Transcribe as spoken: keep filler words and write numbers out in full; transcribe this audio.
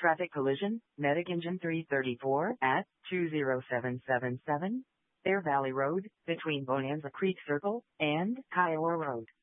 Traffic collision, Medic Engine three thirty-four at two zero seven seven seven, Bear Valley Road, between Bonanza Creek Circle and Kiowa Road.